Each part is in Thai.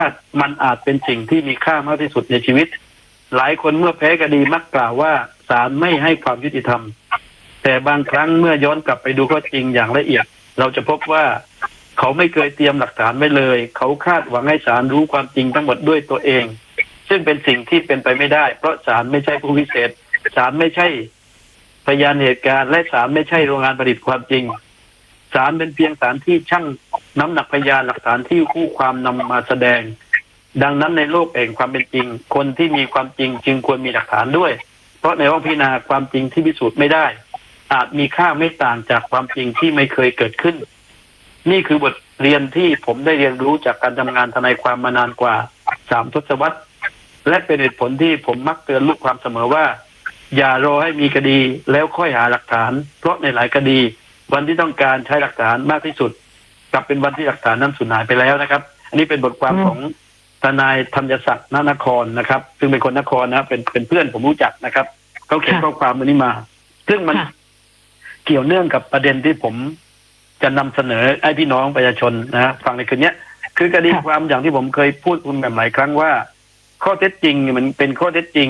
มันอาจเป็นสิ่งที่มีค่ามากที่สุดในชีวิตหลายคนเมื่อแพ้คดีมักกล่าวว่าศาลไม่ให้ความยุติธรรมแต่บางครั้งเมื่อย้อนกลับไปดูข้อจริงอย่างละเอียดเราจะพบว่าเขาไม่เคยเตรียมหลักฐานไว้เลยเขาคาดหวังให้ศาลรู้ความจริงทั้งหมดด้วยตัวเองซึ่งเป็นสิ่งที่เป็นไปไม่ได้เพราะศาลไม่ใช่ผู้พิเศษศาลไม่ใช่พยานเหตุการณ์และศาลไม่ใช่โรงงานผลิตความจริงศาลเป็นเพียงศาลที่ชั่งน้ำหนักพยานหลักฐานที่คู่ความนำมาแสดงดังนั้นในโลกแห่งความเป็นจริงคนที่มีความจริงจึงควรมีหลักฐานด้วยเพราะในห้องพิจารณาความจริงที่พิสูจน์ไม่ได้อาจมีค่าไม่ต่างจากความจริงที่ไม่เคยเกิดขึ้นนี่คือบทเรียนที่ผมได้เรียนรู้จากการทำงานทนายความมานานกว่า3 ทศวรรษและเป็นเหตุผลที่ผมมักเตือนลูกความเสมอว่าอย่ารอให้มีคดีแล้วค่อยหาหลักฐานเพราะในหลายคดีวันที่ต้องการใช้หลักฐานมากที่สุดกลับเป็นวันที่หลักฐานนั้นสูญหายไปแล้วนะครับอันนี้เป็นบทความของทนายธัญศักดิ์ ณ นครนะครับซึ่งเป็นคนนครนะเป็นเพื่อนผมรู้จักนะครับเขาเขียนข้อความวันนี้มาซึ่งมันเกี่ยวเนื่องกับประเด็นที่ผมจะนำเสนอให้พี่น้องประชาชนนะฟังในคืนนี้คือคดีความอย่างที่ผมเคยพูดคุณแบบหลายครั้งว่าข้อเท็จจริงมันเป็นข้อเท็จจริง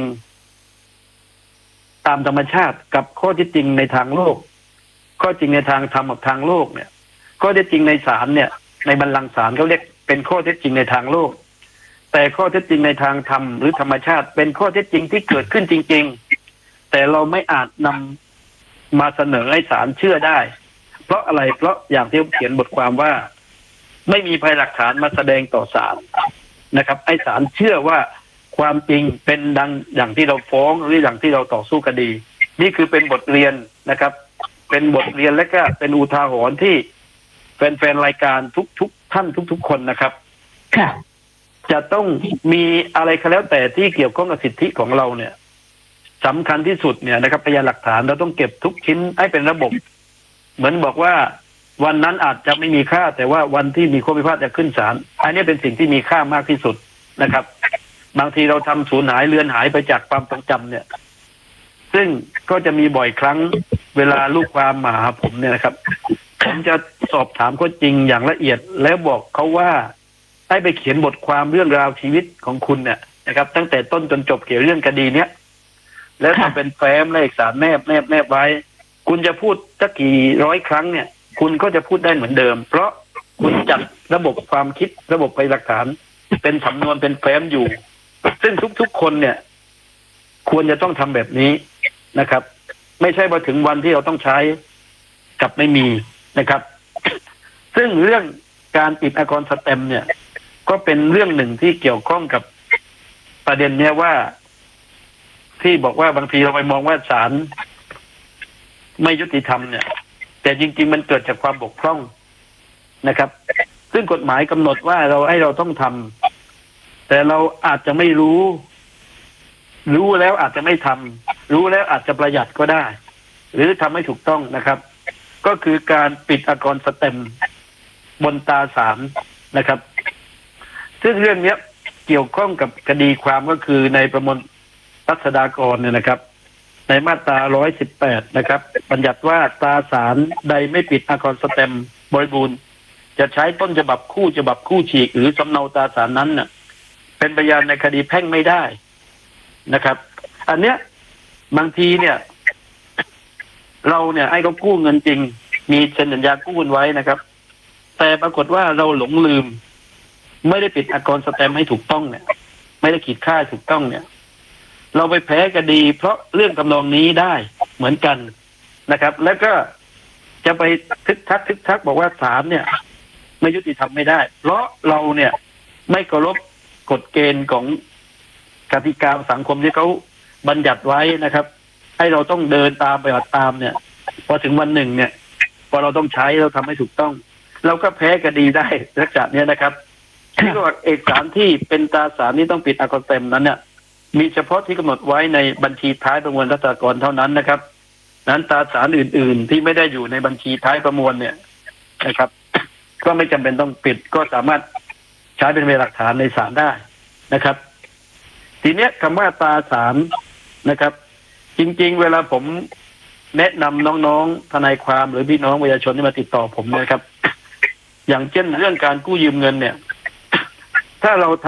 ตามธรรมชาติกับข้อเท็จจริงในทางโลกข้อจริงในทางธรรมกับทางโลกเนี่ยข้อเท็จจริงในศาลเนี่ยในบัลลังก์ศาลเขาเรียกเป็นข้อเท็จจริงในทางโลกแต่ข้อเท็จจริงในทางธรรมหรือธรรมชาติเป็นข้อเท็จจริงที่เกิดขึ้นจริงๆแต่เราไม่อาจนำมาเสนอให้ศาลเชื่อได้เพราะอะไรเพราะอย่างที่ผมเขียนบทความว่าไม่มีพยานหลักฐานมาแสดงต่อศาลนะครับให้ศาลเชื่อว่าความจริงเป็นดังอย่างที่เราฟ้องหรืออย่างที่เราต่อสู้คดีนี่คือเป็นบทเรียนนะครับเป็นบทเรียนและก็เป็นอุทาหรณ์ที่แฟนๆรายการทุกท่านทุกคนนะครับจะต้องมีอะไรก็แล้วแต่ที่เกี่ยวข้องกับสิทธิของเราเนี่ยสำคัญที่สุดเนี่ยนะครับพยานหลักฐานเราต้องเก็บทุกชิ้นให้เป็นระบบเหมือนบอกว่าวันนั้นอาจจะไม่มีค่าแต่ว่าวันที่มีข้อพิพาทจะขึ้นศาลอันนี้เป็นสิ่งที่มีค่ามากที่สุดนะครับบางทีเราทำสูญหายเลือนหายไปจากความทรงจำเนี่ยซึ่งก็จะมีบ่อยครั้งเวลาลูกความมาหาผมเนี่ยนะครับผมจะสอบถามข้อจริงอย่างละเอียดแล้วบอกเขาว่าให้ไปเขียนบทความเรื่องราวชีวิตของคุณเนี่ยนะครับตั้งแต่ต้นจนจบเกี่ยวเรื่องคดีเนี้ยแล้วทำเป็นแฟ้มและเอกสารแนบไว้คุณจะพูดสักกี่ร้อยครั้งเนี่ยคุณก็จะพูดได้เหมือนเดิมเพราะคุณจัดระบบความคิดระบบไปหลักฐานเป็นสำนวนเป็นแฟ้มอยู่ซึ่งทุกคนเนี่ยควรจะต้องทำแบบนี้นะครับไม่ใช่พอถึงวันที่เราต้องใช้กลับไม่มีนะครับซึ่งเรื่องการปิดอากรสแตมป์เนี่ยก็เป็นเรื่องหนึ่งที่เกี่ยวข้องกับประเด็นเนี้ยว่าที่บอกว่าบางทีเราไปมองว่าศาลไม่ยุติธรรมเนี่ยแต่จริงๆมันเกิดจากความบกพร่องนะครับซึ่งกฎหมายกำหนดว่าเราต้องทำแต่เราอาจจะไม่รู้แล้วอาจจะไม่ทำรู้แล้วอาจจะประหยัดก็ได้หรือทำให้ถูกต้องนะครับก็คือการปิดอากรสแตมป์บนตาศาลนะครับซึ่งเรื่องนี้เกี่ยวข้องกับคดีความก็คือในประมวลรัษฎากรเนี่ยนะครับในมาตรา118นะครับบัญญัติว่าตราศาลใดไม่ปิดอากรสแตมป์บริบูรณ์จะใช้ต้นฉบับคู่ฉีกหรือสำเนาตราศาลนั้นน่ะเป็นพยานในคดีแพ่งไม่ได้นะครับอันเนี้ยบางทีเนี่ยเราเนี่ยให้เขากู้เงินจริงมีเซ็นสัญญากู้ไว้นะครับแต่ปรากฏว่าเราหลงลืมไม่ได้ปิดอากรสแตมป์ให้ถูกต้องเนี่ยไม่ได้ขีดค่าถูกต้องเนี่ยเราไปแพ้คดีเพราะเรื่องทำนองนี้ได้เหมือนกันนะครับแล้วก็จะไปทึกทักบอกว่าศาลเนี่ยไม่ยุติธรรมไม่ได้เพราะเราเนี่ยไม่เคารพกฎเกณฑ์ของกติกาสังคมที่เขาบัญญัติไว้นะครับให้เราต้องเดินตามไปตามเนี่ยพอถึงวันหนึ่งเนี่ยพอเราต้องใช้เราทำให้ถูกต้องเราก็แพ้คดีได้ลักษณะนี้นะครับที่ว่าเอกสารที่เป็นตราสารนี้ต้องปิดอากรสแตมป์นั้นเนี่ยมีเฉพาะที่กำหนดไว้ในบัญชีท้ายประมวลรัษฎากรเท่านั้นนะครับนั้นตราสารอื่นๆที่ไม่ได้อยู่ในบัญชีท้ายประมวลเนี่ยนะครับก็ไม่จำเป็นต้องปิดก็สามารถใช้เป็นพยานหลักฐานในศาลได้นะครับทีเนี้ยคำว่าตราสารนะครับจริงๆเวลาผมแนะนำน้องๆทนายความหรือพี่น้องประชาชนที่มาติดต่อผมนะครับอย่างเช่นเรื่องการกู้ยืมเงินเนี่ยถ้าเรา